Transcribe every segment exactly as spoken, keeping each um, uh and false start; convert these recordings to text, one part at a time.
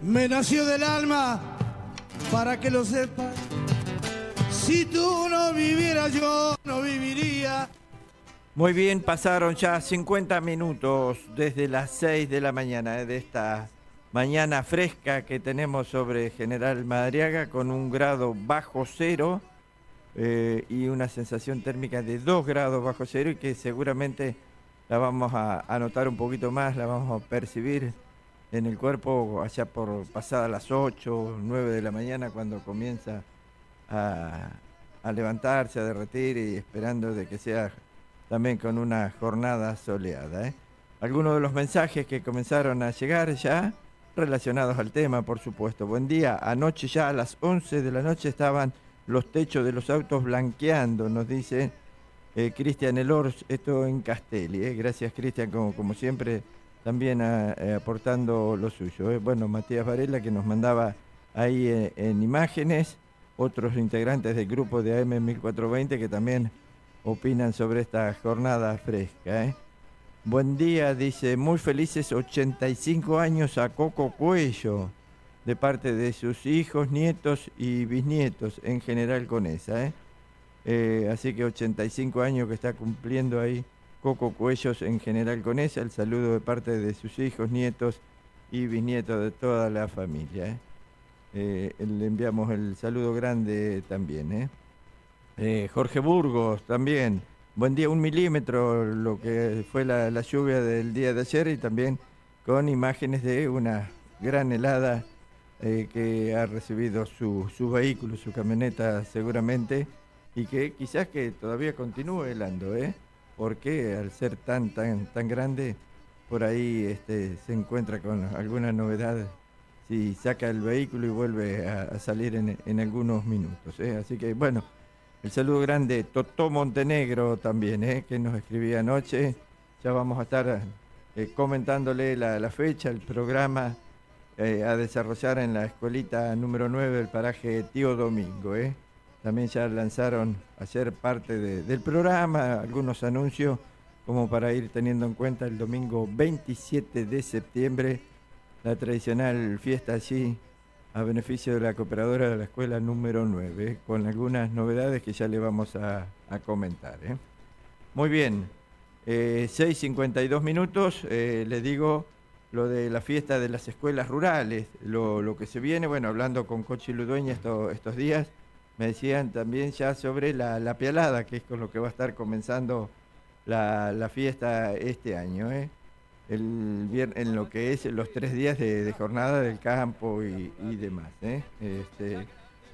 me nació del alma, para que lo sepas. Si tú no vivieras, yo no viviría. Muy bien, pasaron ya cincuenta minutos desde las seis de la mañana, eh, de esta mañana fresca que tenemos sobre General Madariaga, con un grado bajo cero eh, y una sensación térmica de dos grados bajo cero, y que seguramente la vamos a, a notar un poquito más, la vamos a percibir en el cuerpo allá por pasadas las ocho, nueve de la mañana, cuando comienza a, a levantarse, a derretir, y esperando de que sea también con una jornada soleada, ¿eh? Algunos de los mensajes que comenzaron a llegar ya relacionados al tema, por supuesto. Buen día, anoche ya a las once de la noche estaban los techos de los autos blanqueando, nos dice eh, Cristian Elors, esto en Castelli, ¿eh? Gracias, Cristian, como, como siempre, también a, eh, aportando lo suyo, ¿eh? Bueno, Matías Varela, que nos mandaba ahí eh, en imágenes, otros integrantes del grupo de A M mil cuatrocientos veinte que también opinan sobre esta jornada fresca, ¿eh? Buen día, dice, muy felices ochenta y cinco años a Coco Cuello, de parte de sus hijos, nietos y bisnietos, en General Conesa, ¿eh? Eh, así que ochenta y cinco años que está cumpliendo ahí Coco Cuellos en General Conesa. El saludo de parte de sus hijos, nietos y bisnietos, de toda la familia, ¿eh? Eh, le enviamos el saludo grande también, ¿eh? Eh, Jorge Burgos también, buen día, un milímetro lo que fue la, la lluvia del día de ayer, y también con imágenes de una gran helada eh, que ha recibido su, su vehículo, su camioneta seguramente, y que quizás que todavía continúe helando, ¿eh? Porque al ser tan tan tan grande, por ahí este, se encuentra con alguna novedad si saca el vehículo y vuelve a, a salir en, en algunos minutos, ¿eh? Así que bueno, el saludo grande, Totó Montenegro también, ¿eh? Que nos escribía anoche. Ya vamos a estar eh, comentándole la, la fecha, el programa eh, a desarrollar en la escuelita número nueve del paraje Tío Domingo, ¿eh? También ya lanzaron ayer parte de, del programa, algunos anuncios como para ir teniendo en cuenta el domingo veintisiete de septiembre, la tradicional fiesta allí a beneficio de la cooperadora de la escuela número nueve, con algunas novedades que ya le vamos a, a comentar, ¿eh? Muy bien, eh, seis cincuenta y dos minutos, eh, les digo lo de la fiesta de las escuelas rurales, lo, lo que se viene, bueno, hablando con Cochi Ludueña esto, estos días, me decían también ya sobre la, la pialada, que es con lo que va a estar comenzando la, la fiesta este año, ¿eh? El viernes, en lo que es los tres días de, de jornada del campo y, y demás, ¿eh? Este,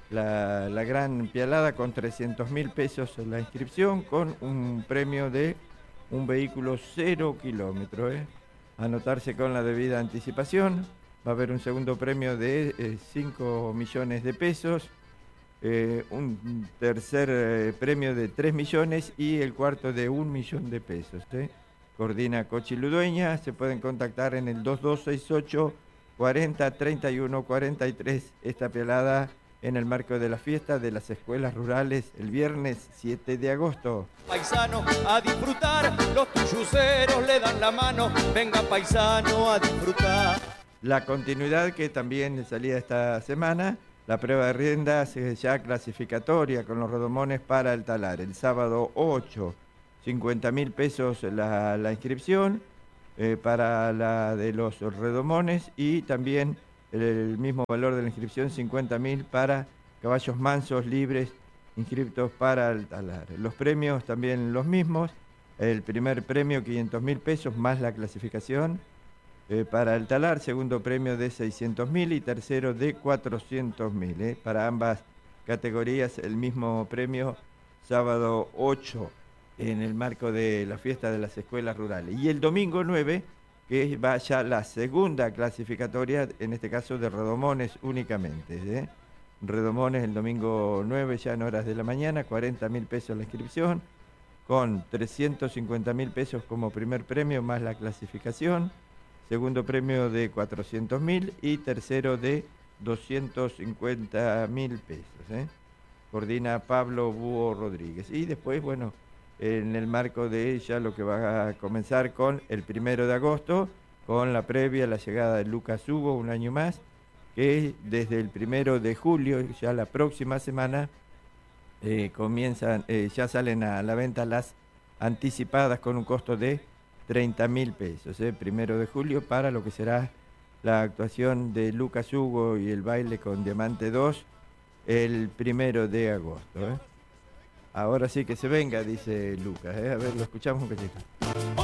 la, la gran pialada con trescientos mil pesos en la inscripción, con un premio de un vehículo cero kilómetros, ¿eh? Anotarse con la debida anticipación. Va a haber un segundo premio de eh, cinco millones de pesos, eh, un tercer eh, premio de tres millones y el cuarto de un millón de pesos, ¿eh? Coordina Cochi Ludueña, se pueden contactar en el dos dos seis ocho, cuarenta, treinta y uno, cuarenta y tres, esta pelada en el marco de la fiesta de las escuelas rurales el viernes siete de agosto. Paisano a disfrutar, los tuyuceros le dan la mano, venga paisano a disfrutar. La continuidad que también salía esta semana, la prueba de riendas es ya clasificatoria con los redomones para el talar, el sábado ocho. cincuenta mil pesos la, la inscripción eh, para la de los redomones, y también el, el mismo valor de la inscripción, cincuenta mil para caballos mansos libres inscriptos para el talar. Los premios también los mismos, el primer premio quinientos mil pesos más la clasificación eh, para el talar, segundo premio de seiscientos mil y tercero de cuatrocientos mil. Eh, para ambas categorías el mismo premio, sábado ocho, en el marco de la fiesta de las escuelas rurales. Y el domingo nueve, que va ya la segunda clasificatoria, en este caso de redomones únicamente, ¿eh? Redomones el domingo nueve, ya en horas de la mañana, cuarenta mil pesos la inscripción, con trescientos cincuenta mil pesos como primer premio más la clasificación, segundo premio de cuatrocientos mil y tercero de doscientos cincuenta mil pesos, ¿eh? Coordina Pablo Búho Rodríguez. Y después, bueno, en el marco de ella, lo que va a comenzar con el primero de agosto, con la previa, la llegada de Lucas Hugo, un año más, que desde el primero de julio, ya la próxima semana, eh, comienzan, eh, ya salen a la venta las anticipadas con un costo de treinta mil pesos, eh, primero de julio, para lo que será la actuación de Lucas Hugo y el baile con Diamante dos el primero de agosto. Eh. Ahora sí que se venga, dice Lucas. Eh. A ver, lo escuchamos un cachito.